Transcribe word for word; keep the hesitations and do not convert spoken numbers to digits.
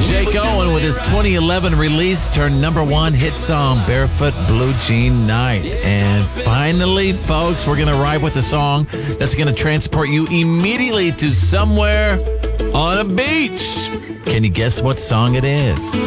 Jake Owen with his twenty eleven release turned number one hit song, Barefoot Blue Jean Night. And finally, folks, we're going to ride with the song that's going to transport you immediately to somewhere on a beach. Can you guess what song it is?